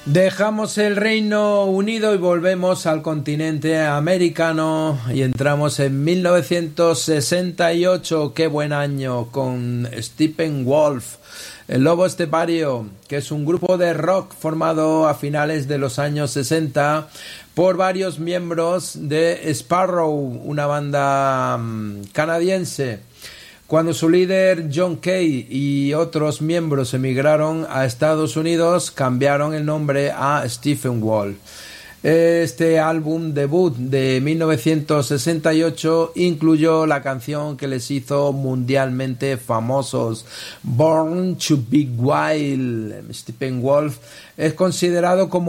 Dejamos el Reino Unido y volvemos al continente americano y entramos en 1968, qué buen año, con Steppenwolf, el Lobo Estepario, que es un grupo de rock formado a finales de los años 60 por varios miembros de Sparrow, una banda canadiense. Cuando su líder John Kay y otros miembros emigraron a Estados Unidos, cambiaron el nombre a Steppenwolf. Este álbum debut de 1968 incluyó la canción que les hizo mundialmente famosos, Born to Be Wild. Steppenwolf es considerado como